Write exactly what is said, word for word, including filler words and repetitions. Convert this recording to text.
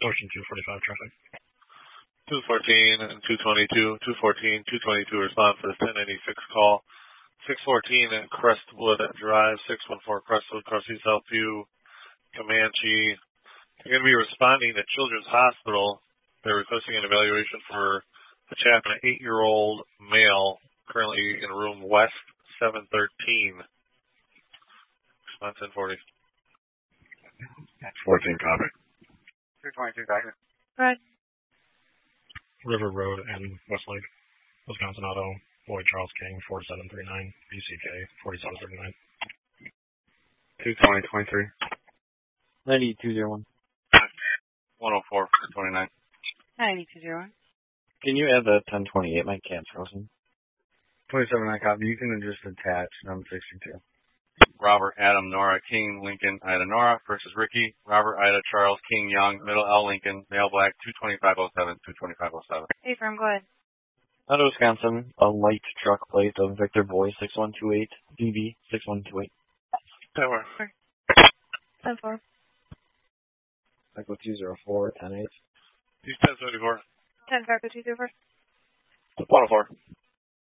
Ocean two forty-five traffic. two fourteen and two twenty-two. two fourteen, two twenty-two respond for the ten ninety-six call. six fourteen at Crestwood Drive, six one four Crestwood, Crossy Southview, Comanche. They're going to be responding to Children's Hospital. They're requesting an evaluation for a Chapman, an eight-year-old male, currently in room West seven thirteen. Response ten forty. fourteen copy. two twenty-two, copy. Right. River Road and Westlake, Wisconsin Auto, Lloyd Charles King, four seven three nine, B C K, forty-seven thirty-nine. two twenty, twenty-three. ninety-two oh one. one oh four, twenty-nine. ninety-two oh one. Can you add the ten twenty-eight? My cat's frozen. twenty-seven, nine, copy. You can just attach. I'm sixty-two. Robert, Adam, Nora, King, Lincoln, Ida, Nora versus Ricky. Robert, Ida, Charles, King, Young, Middle L, Lincoln, Male Black, two twenty-five oh seven, two twenty-five oh seven. Hey, firm, go ahead. Out of Wisconsin, a light truck plate of Victor Boy six one two eight, D B six one two eight. Tower. ten four. Echo two zero four, ten eight. He's ten seventy-four. ten five, two zero four. one oh four.